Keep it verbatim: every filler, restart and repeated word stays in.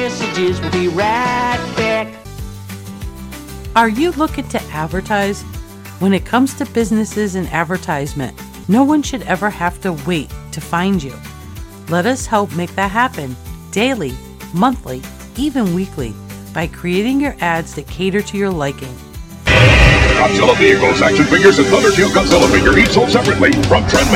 messages. We'll be right back. Are you looking to advertise? When it comes to businesses and advertisement, no one should ever have to wait to find you. Let us help make that happen daily, monthly, even weekly by creating your ads that cater to your liking. Godzilla vehicles, action figures, and Thundertail Godzilla figure each sold separately from Trend